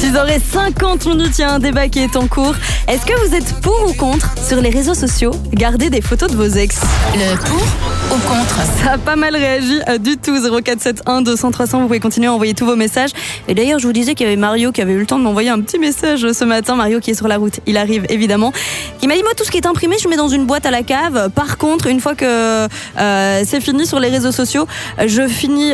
6h50, il y a un débat qui est en cours. Est-ce que vous êtes pour ou contre sur les réseaux sociaux garder des photos de vos ex? Le pour ou contre? Ça a pas mal réagi du tout. 0471 200 300, vous pouvez continuer à envoyer tous vos messages. Et d'ailleurs, je vous disais qu'il y avait Mario qui avait eu le temps de m'envoyer un petit message ce matin. Mario qui est sur la route, il arrive évidemment. Il m'a dit, moi tout ce qui est imprimé, je mets dans une boîte à la cave. Par contre, une fois que c'est fini sur les réseaux sociaux, je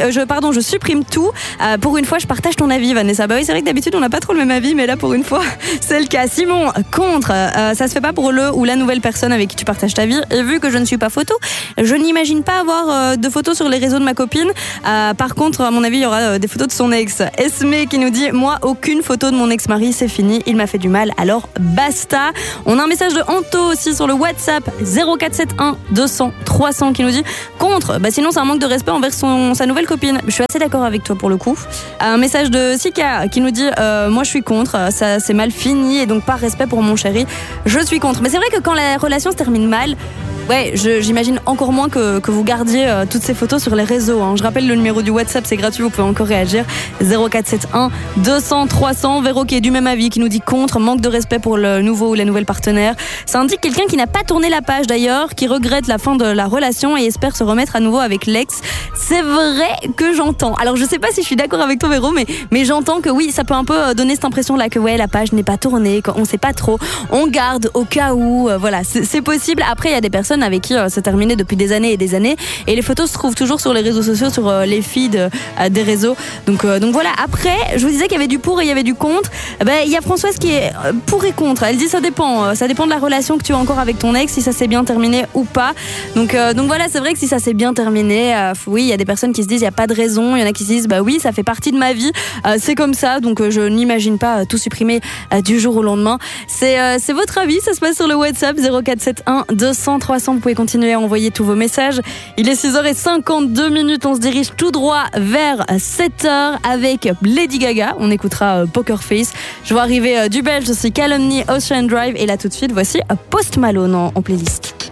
supprime tout. Pour une fois, je partage ton avis, Vanessa. Bah oui, c'est vrai que d'habitude, on n'a pas trop le même avis, mais là, pour une fois, c'est le cas. Simon, contre, ça se fait pas pour le ou la nouvelle personne avec qui tu partages ta vie. Et vu que je ne suis pas photo, je n'imagine pas avoir de photos sur les réseaux de ma copine. Par contre, à mon avis, il y aura des photos de son ex. Esme qui nous dit, moi, aucune photo de mon ex-mari, c'est fini, il m'a fait du mal, alors basta. On a un message de Anto aussi sur le WhatsApp 0471 200 300 qui nous dit, contre, sinon c'est un manque de respect envers sa nouvelle copine. Je suis assez d'accord avec toi pour le coup. Un message de Sika qui nous dit, moi je suis contre, ça c'est mal fini et donc par respect pour mon chéri, je suis contre. Mais c'est vrai que quand la relation se termine mal, ouais, j'imagine encore moins que vous gardiez toutes ces photos sur les réseaux. Je rappelle le numéro du WhatsApp, c'est gratuit, vous pouvez encore réagir. 0471 200 300. Véro qui est du même avis, qui nous dit contre, manque de respect pour le nouveau ou la nouvelle partenaire. Ça indique quelqu'un qui n'a pas tourné la page d'ailleurs, qui regrette la fin de la relation et espère se remettre à nouveau avec l'ex. C'est vrai que j'entends. Alors je sais pas si je suis d'accord avec toi Véro, mais j'entends que oui, ça peut un peu donner cette impression là que ouais, la page n'est pas tournée, qu'on sait pas trop. On garde au cas où, voilà, c'est possible. Après, il y a des personnes avec qui c'est terminé depuis des années et les photos se trouvent toujours sur les réseaux sociaux, sur les feeds des réseaux. Donc voilà. Après, je vous disais qu'il y avait du pour et il y avait du contre. Il y a Françoise qui est pour et contre. Elle dit ça dépend de la relation que tu as encore avec ton ex, si ça s'est bien terminé ou pas. Donc voilà, c'est vrai que si ça s'est bien terminé, oui, il y a des personnes qui se disent il y a pas de raison, il y en a qui se disent oui, ça fait partie de ma vie, c'est comme ça, donc je n'imagine pas tout supprimer du jour au lendemain. C'est votre avis, ça se passe sur le WhatsApp 0471 200 300. Vous pouvez continuer à envoyer tous vos messages. Il est 6h52, on se dirige tout droit vers 7h avec Lady Gaga. On écoutera Poker Face. Je vois arriver du belge aussi, Calumny, Ocean Drive, et là tout de suite, voici Post Malone en playlist.